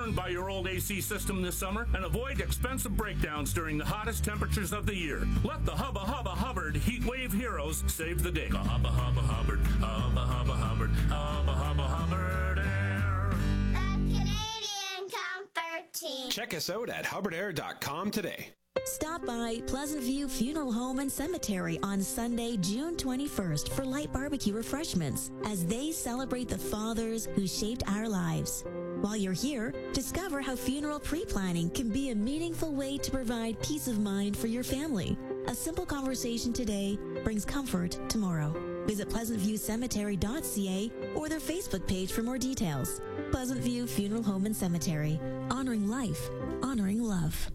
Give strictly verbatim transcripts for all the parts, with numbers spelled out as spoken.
burned by your old A C system this summer and avoid expensive breakdowns during the hottest temperatures of the year. Let the Hubba Hubba Hubbard Heat Wave Heroes save the day. Hubba Hubba Hubbard, Hubba Hubba Hubbard, Hubba Hubba Hubbard Air. The Canadian Comfort Team. Check us out at hubbard air dot com today. Stop by Pleasant View Funeral Home and Cemetery on Sunday, June twenty-first for light barbecue refreshments as they celebrate the fathers who shaped our lives. While you're here, discover how funeral pre-planning can be a meaningful way to provide peace of mind for your family. A simple conversation today brings comfort tomorrow. Visit pleasant view cemetery dot c a or their Facebook page for more details. Pleasant View Funeral Home and Cemetery, honoring life, honoring love.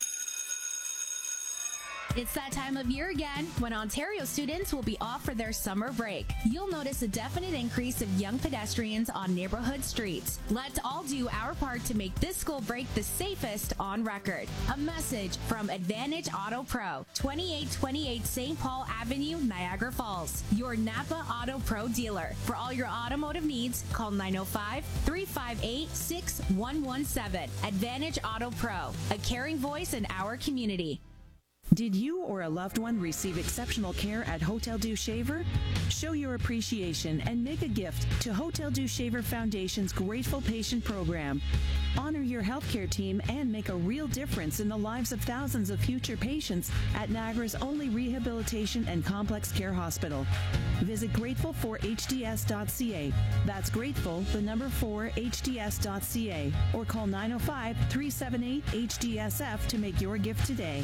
It's that time of year again when Ontario students will be off for their summer break. You'll notice a definite increase of young pedestrians on neighborhood streets. Let's all do our part to make this school break the safest on record. A message from Advantage Auto Pro, twenty-eight twenty-eight Saint Paul Avenue, Niagara Falls, your Napa Auto Pro dealer. For all your automotive needs, call nine oh five, three five eight, six one one seven. Advantage Auto Pro, a caring voice in our community. Did you or a loved one receive exceptional care at Hotel Dieu Shaver? Show your appreciation and make a gift to Hotel Dieu Shaver Foundation's Grateful Patient Program. Honor your healthcare team and make a real difference in the lives of thousands of future patients at Niagara's only rehabilitation and complex care hospital. Visit grateful for h d s dot c a. That's grateful, the number four, h d s dot c a, or call nine oh five, three seven eight, H D S F to make your gift today.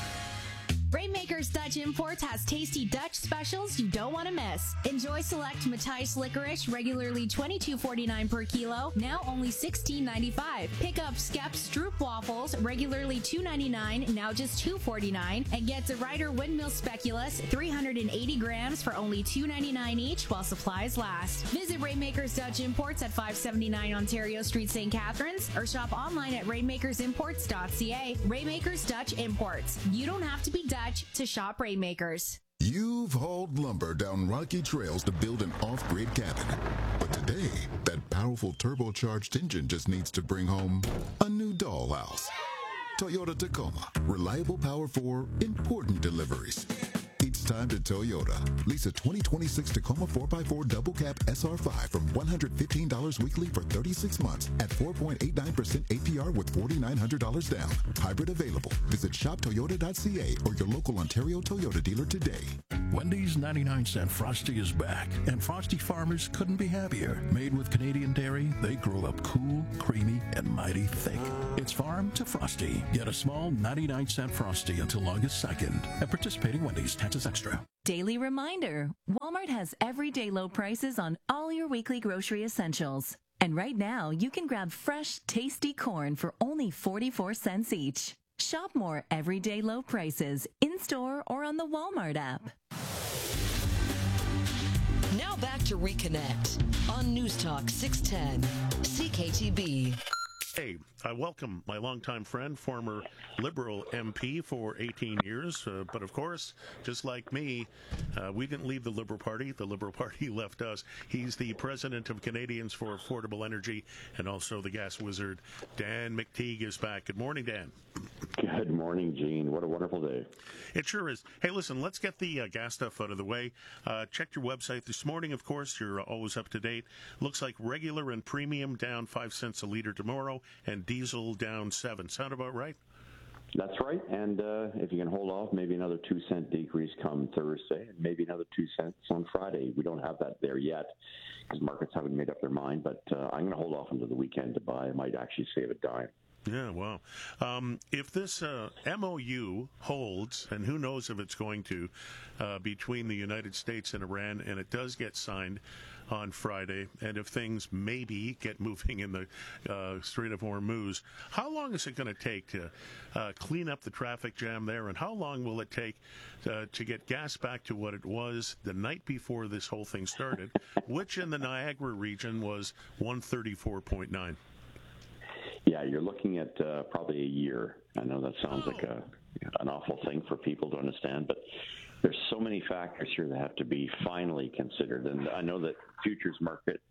Rainmakers Dutch Imports has tasty Dutch specials you don't want to miss. Enjoy select Matthijs licorice, regularly twenty-two forty-nine per kilo, now only sixteen ninety-five. Pick up Skep Stroop waffles, regularly two ninety-nine, now just two forty-nine, and get the Ryder Windmill Speculoos, three hundred eighty grams for only two ninety-nine each while supplies last. Visit Rainmakers Dutch Imports at five seventy-nine Ontario Street, Saint Catharines, or shop online at rainmakers imports dot c a. Rainmakers Dutch Imports. You don't have to be Dutch to shop Rainmakers. You've hauled lumber down rocky trails to build an off-grid cabin. But today, that powerful turbocharged engine just needs to bring home a new dollhouse. Toyota Tacoma. Reliable power for important deliveries. It's time to Toyota. Lease a twenty twenty-six Tacoma four by four double cab S R five from one hundred fifteen dollars weekly for thirty-six months at four point eight nine percent A P R with four thousand nine hundred dollars down. Hybrid available. Visit shop toyota dot c a or your local Ontario Toyota dealer today. Wendy's ninety-nine cent Frosty is back, and Frosty farmers couldn't be happier. Made with Canadian dairy, they grow up cool, creamy, and mighty thick. It's farm to Frosty. Get a small ninety-nine cent Frosty until August second at participating Wendy's. Taxes extra. Daily reminder, Walmart has everyday low prices on all your weekly grocery essentials. And right now, you can grab fresh, tasty corn for only forty-four cents each. Shop more everyday low prices in-store or on the Walmart app. Now back to Reconnect on News Talk six ten C K T B. Hey, I welcome my longtime friend, former Liberal M P for eighteen years. Uh, but of course, just like me, uh, we didn't leave the Liberal Party. The Liberal Party left us. He's the president of Canadians for Affordable Energy and also the gas wizard. Dan McTeague is back. Good morning, Dan. Good morning, Gene. What a wonderful day. It sure is. Hey, listen, let's get the uh, gas stuff out of the way. Uh, checked your website this morning, of course. You're uh, always up to date. Looks like regular and premium down five cents a liter tomorrow, and diesel down seven. Sound about right? That's right. And uh, if you can hold off, maybe another two cent decrease come Thursday, and maybe another two cents on Friday. We don't have that there yet because markets haven't made up their mind. But uh, I'm going to hold off until the weekend to buy. I might actually save a dime. Yeah, wow. Um, if this uh, M O U holds, and who knows if it's going to, uh, between the United States and Iran, and it does get signed on Friday, and if things maybe get moving in the uh, Strait of Hormuz, how long is it going to take to uh, clean up the traffic jam there, and how long will it take uh, to get gas back to what it was the night before this whole thing started, which in the Niagara region was one thirty-four point nine? Yeah, you're looking at uh, probably a year. I know that sounds oh. like a an awful thing for people to understand, but there's so many factors here that have to be finally considered. And I know that futures market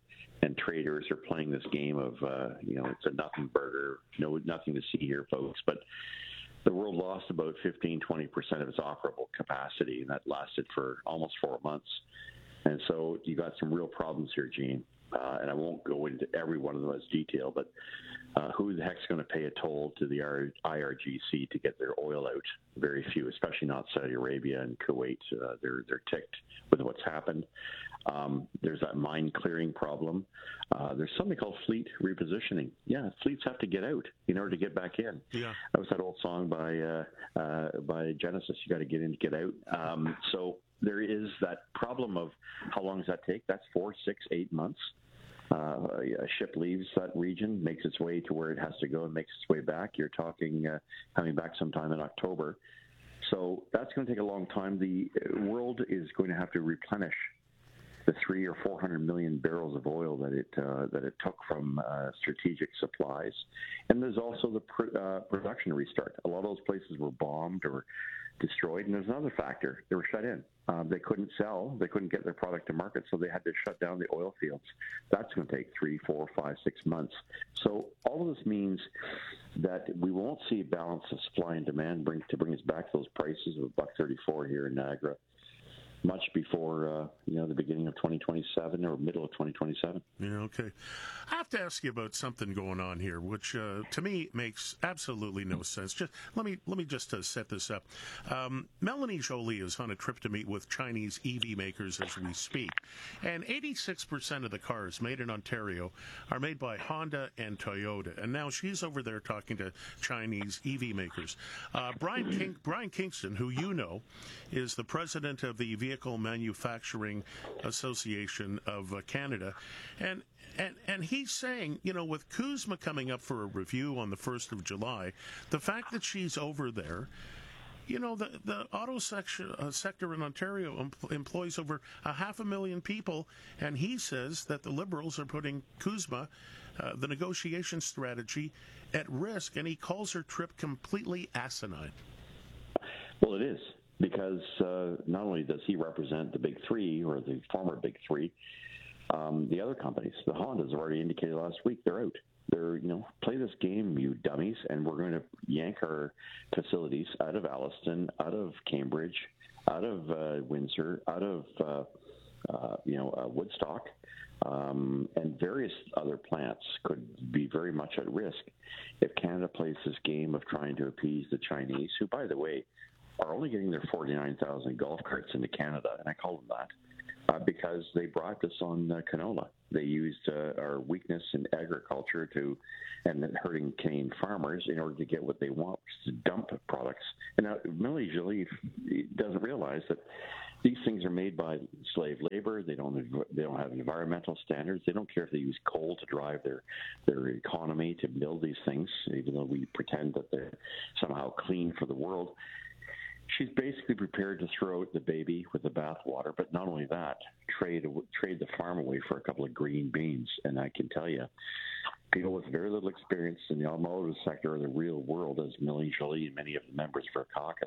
and traders are playing this game of, uh, you know, it's a nothing burger, no nothing to see here, folks. But the world lost about fifteen, twenty percent of its offerable capacity, and that lasted for almost four months. And so you got some real problems here, Gene. Uh, and I won't go into every one of them as detail, but uh, who the heck's going to pay a toll to the I R G C to get their oil out? Very few, especially not Saudi Arabia and Kuwait. Uh, they're they're ticked with what's happened. Um, there's that mine clearing problem. Uh, there's something called fleet repositioning. Yeah, fleets have to get out in order to get back in. Yeah, that was that old song by uh, uh, by Genesis. You got to get in to get out. Um, so there is that problem of how long does that take? That's four, six, eight months. Uh, a ship leaves that region, makes its way to where it has to go, and makes its way back. You're talking uh, coming back sometime in October. So that's going to take a long time. The world is going to have to replenish the three or four hundred million barrels of oil that it uh, that it took from uh, strategic supplies, and there's also the pr- uh, production restart. A lot of those places were bombed or destroyed, and there's another factor: they were shut in. Um, they couldn't sell, they couldn't get their product to market, so they had to shut down the oil fields. That's going to take three, four, five, six months. So all of this means that we won't see a balance of supply and demand bring to bring us back to those prices of a buck thirty-four here in Niagara much before uh, you know the beginning of twenty twenty-seven or middle of twenty twenty-seven. Yeah, okay. I have to ask you about something going on here, which uh, to me makes absolutely no sense. Just let me let me just uh, set this up. Um, Melanie Joly is on a trip to meet with Chinese E V makers as we speak, and eighty-six percent of the cars made in Ontario are made by Honda and Toyota. And now she's over there talking to Chinese E V makers. Uh, Brian King, Brian Kingston, who you know, is the president of the Vehicle Manufacturing Association of uh, Canada, and And and he's saying, you know, with CUSMA coming up for a review on the first of July, the fact that she's over there, you know, the, the auto sector, uh, sector in Ontario em- employs over a half a million people, and he says that the Liberals are putting CUSMA, uh, the negotiation strategy, at risk, and he calls her trip completely asinine. Well, it is, because uh, not only does he represent the big three, or the former big three, Um, the other companies, the Hondas, have already indicated last week they're out. They're, you know, play this game, you dummies, and we're going to yank our facilities out of Alliston, out of Cambridge, out of uh, Windsor, out of, uh, uh, you know, uh, Woodstock, um, and various other plants could be very much at risk if Canada plays this game of trying to appease the Chinese, who, by the way, are only getting their forty-nine thousand golf carts into Canada, and I call them that. Uh, because they brought this on uh, canola. They used uh, our weakness in agriculture to, and hurting Canadian farmers in order to get what they want, which is to dump products. And now Melanie Joly doesn't realize that these things are made by slave labor. They don't they don't have environmental standards. They don't care if they use coal to drive their their economy to build these things, even though we pretend that they're somehow clean for the world. She's basically prepared to throw out the baby with the bathwater, but not only that, trade trade the farm away for a couple of green beans. And I can tell you, people with very little experience in the automotive sector of the real world, as Melanie Joly and many of the members of her caucus,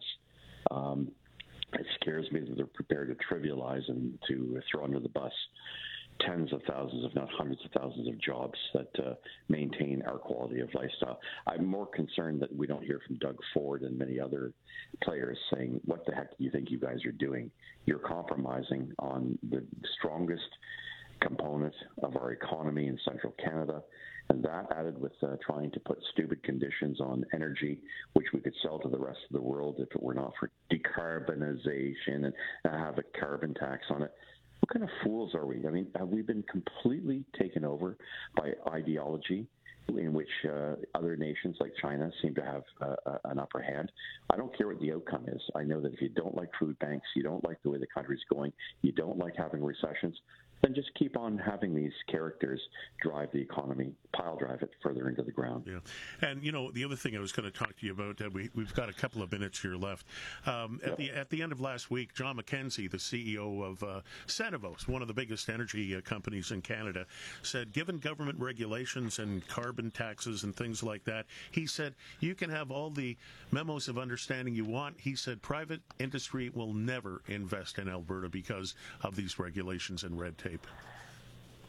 um, it scares me that they're prepared to trivialize and to throw under the bus tens of thousands, if not hundreds of thousands of jobs that uh, maintain our quality of lifestyle. I'm more concerned that we don't hear from Doug Ford and many other players saying, what the heck do you think you guys are doing? You're compromising on the strongest component of our economy in central Canada, and that added with uh, trying to put stupid conditions on energy, which we could sell to the rest of the world if it were not for decarbonization and uh, have a carbon tax on it. What kind of fools are we? I mean, have we been completely taken over by ideology in which uh, other nations like China seem to have uh, an upper hand? I don't care what the outcome is. I know that if you don't like food banks, you don't like the way the country's going, you don't like having recessions, then just keep on having these characters drive the economy, pile drive it further into the ground. Yeah. And, you know, the other thing I was going to talk to you about, uh, we, we've got a couple of minutes here left. Um, at, yep. the, at the end of last week, John McKenzie, the C E O of uh, Cenovus, one of the biggest energy uh, companies in Canada, said, given government regulations and carbon taxes and things like that, he said, you can have all the memos of understanding you want. He said, private industry will never invest in Alberta because of these regulations and red tape.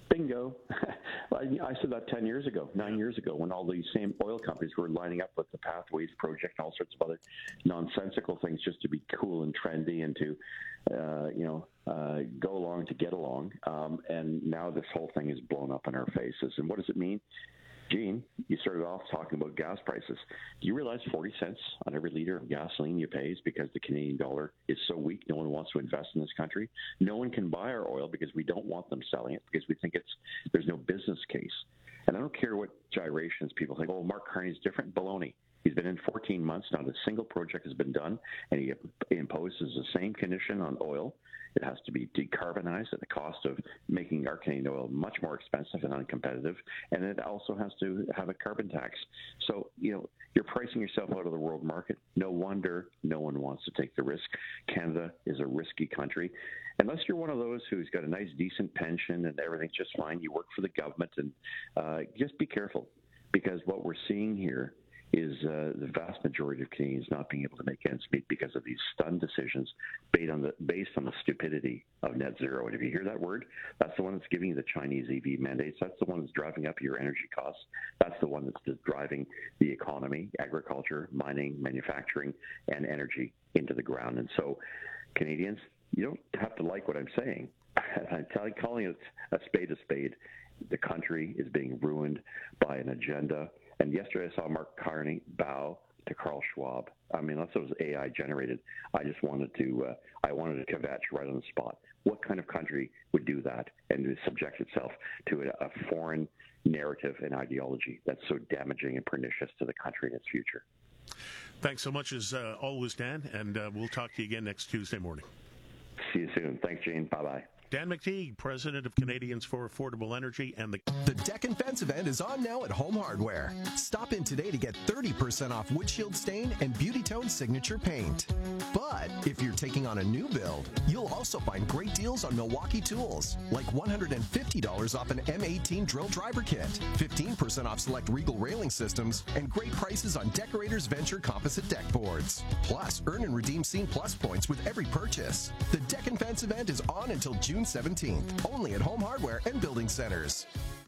Bingo. I, I said that ten years ago, nine years ago, when all these same oil companies were lining up with the Pathways Project and all sorts of other nonsensical things just to be cool and trendy and to, uh, you know, uh, go along to get along. Um, and now this whole thing is blown up in our faces. And what does it mean? Gene, you started off talking about gas prices. Do you realize forty cents on every liter of gasoline you pay is because the Canadian dollar is so weak, no one wants to invest in this country? No one can buy our oil because we don't want them selling it, because we think it's there's no business case. And I don't care what gyrations people think, oh, Mark Carney's different. Baloney. He's been in fourteen months, not a single project has been done, and he imposes the same condition on oil. It has to be decarbonized at the cost of making our Canadian oil much more expensive and uncompetitive, and it also has to have a carbon tax. So, you know, you're pricing yourself out of the world market. No wonder no one wants to take the risk. Canada is a risky country. Unless you're one of those who's got a nice, decent pension and everything's just fine, you work for the government, and uh, just be careful, because what we're seeing here is uh, the vast majority of Canadians not being able to make ends meet because of these stunned decisions based on the based on the stupidity of net zero. And if you hear that word, that's the one that's giving you the Chinese E V mandates. That's the one that's driving up your energy costs. That's the one that's just driving the economy, agriculture, mining, manufacturing, and energy into the ground. And so, Canadians, you don't have to like what I'm saying. I'm telling, calling it a spade a spade. The country is being ruined by an agenda. And yesterday I saw Mark Carney bow to Carl Schwab. I mean, unless it was A I generated, I just wanted to, uh, I wanted to kvetch right on the spot. What kind of country would do that and to subject itself to a, a foreign narrative and ideology that's so damaging and pernicious to the country and its future? Thanks so much as uh, always, Dan, and uh, we'll talk to you again next Tuesday morning. See you soon. Thanks, Gene. Bye-bye. Dan McTeague, president of Canadians for Affordable Energy, and the... The Deck and Fence event is on now at Home Hardware. Stop in today to get thirty percent off windshield stain and Beauty Tone signature paint. But if you're taking on a new build, you'll also find great deals on Milwaukee tools, like one hundred fifty dollars off an M eighteen drill driver kit, fifteen percent off select Regal railing systems, and great prices on Decorators Venture composite deck boards. Plus, earn and redeem Scene Plus points with every purchase. The Deck and Fence event is on until June seventeenth, only at Home Hardware and Building Centers.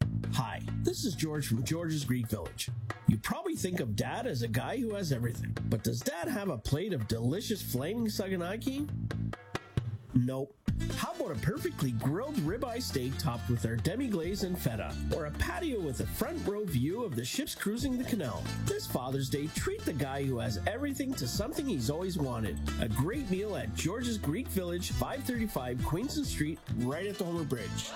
Hi, this is George from George's Greek Village. You probably think of Dad as a guy who has everything, but does Dad have a plate of delicious flaming saganaki? Nope. How about a perfectly grilled ribeye steak topped with our demi-glaze and feta, or a patio with a front row view of the ships cruising the canal? This Father's Day, treat the guy who has everything to something he's always wanted. A great meal at George's Greek Village, five thirty-five Queenston Street, right at the Homer Bridge.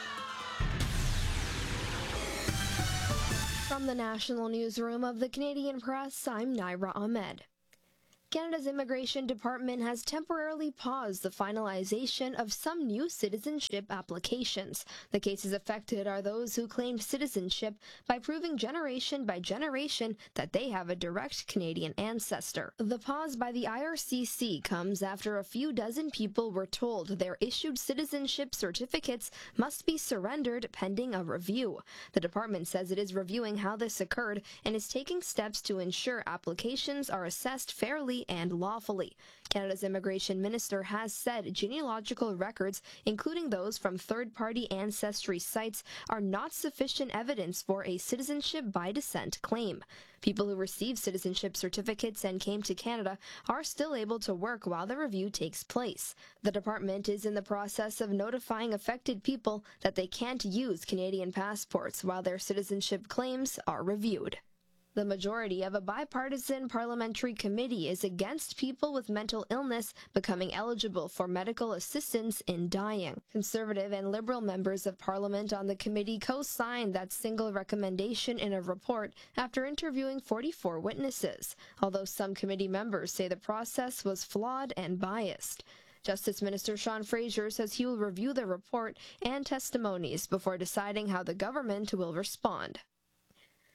From the National Newsroom of the Canadian Press, I'm Naira Ahmed. Canada's Immigration Department has temporarily paused the finalization of some new citizenship applications. The cases affected are those who claimed citizenship by proving generation by generation that they have a direct Canadian ancestor. The pause by the I R C C comes after a few dozen people were told their issued citizenship certificates must be surrendered pending a review. The department says it is reviewing how this occurred and is taking steps to ensure applications are assessed fairly and lawfully. Canada's immigration minister has said genealogical records, including those from third-party ancestry sites, are not sufficient evidence for a citizenship by descent claim. People who receive citizenship certificates and came to Canada are still able to work while the review takes place. The department is in the process of notifying affected people that they can't use Canadian passports while their citizenship claims are reviewed. The majority of a bipartisan parliamentary committee is against people with mental illness becoming eligible for medical assistance in dying. Conservative and Liberal members of Parliament on the committee co-signed that single recommendation in a report after interviewing forty-four witnesses, although some committee members say the process was flawed and biased. Justice Minister Sean Fraser says he will review the report and testimonies before deciding how the government will respond.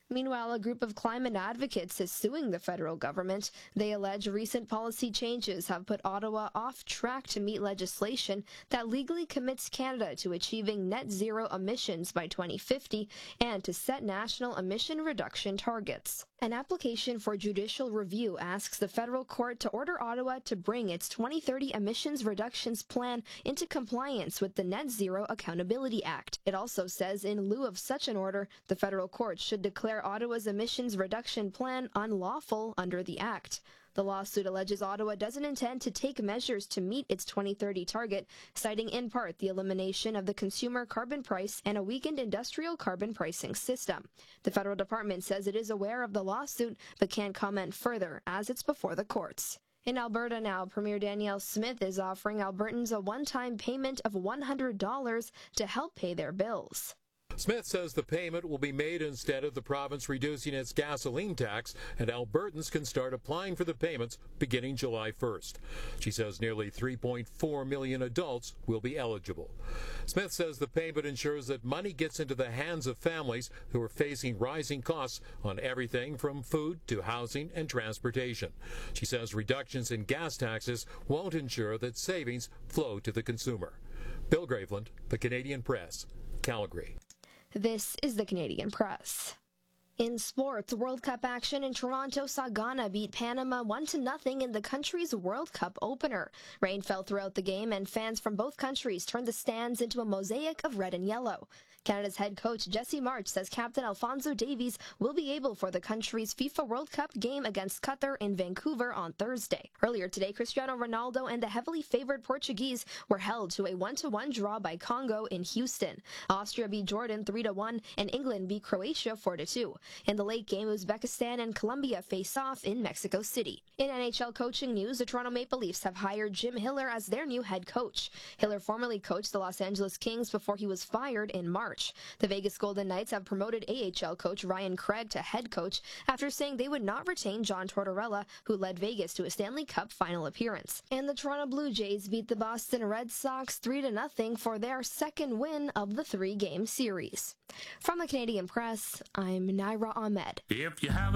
Meanwhile, a group of climate advocates is suing the federal government. They allege recent policy changes have put Ottawa off track to meet legislation that legally commits Canada to achieving net zero emissions by twenty fifty and to set national emission reduction targets. An application for judicial review asks the federal court to order Ottawa to bring its twenty thirty emissions reductions plan into compliance with the Net Zero Accountability Act. It also says in lieu of such an order, the federal court should declare Ottawa's emissions reduction plan unlawful under the Act. The lawsuit alleges Ottawa doesn't intend to take measures to meet its twenty thirty target, citing in part the elimination of the consumer carbon price and a weakened industrial carbon pricing system. The federal department says it is aware of the lawsuit but can't comment further as it's before the courts. In Alberta now, Premier Danielle Smith is offering Albertans a one-time payment of one hundred dollars to help pay their bills. Smith says the payment will be made instead of the province reducing its gasoline tax, and Albertans can start applying for the payments beginning July first. She says nearly three point four million adults will be eligible. Smith says the payment ensures that money gets into the hands of families who are facing rising costs on everything from food to housing and transportation. She says reductions in gas taxes won't ensure that savings flow to the consumer. Bill Graveland, The Canadian Press, Calgary. This is the Canadian Press. In sports, World Cup action in Toronto saw Ghana beat Panama one to nothing in the country's World Cup opener. Rain fell throughout the game, and fans from both countries turned the stands into a mosaic of red and yellow. Canada's head coach Jesse March says Captain Alphonso Davies will be able for the country's FIFA World Cup game against Qatar in Vancouver on Thursday. Earlier today, Cristiano Ronaldo and the heavily favored Portuguese were held to a one to one draw by Congo in Houston. Austria beat Jordan three to one, and England beat Croatia four to two. In the late game, Uzbekistan and Colombia face off in Mexico City. In N H L coaching news, the Toronto Maple Leafs have hired Jim Hiller as their new head coach. Hiller formerly coached the Los Angeles Kings before he was fired in March. The Vegas Golden Knights have promoted A H L coach Ryan Craig to head coach after saying they would not retain John Tortorella, who led Vegas to a Stanley Cup final appearance. And the Toronto Blue Jays beat the Boston Red Sox three to nothing for their second win of the three-game series. From the Canadian Press, I'm Naira Ahmed. If you have